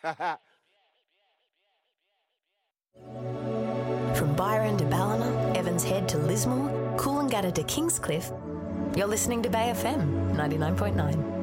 From Byron to Ballina, Evans Head to Lismore, Coolangatta to Kingscliff, you're listening to Bay FM 99.9.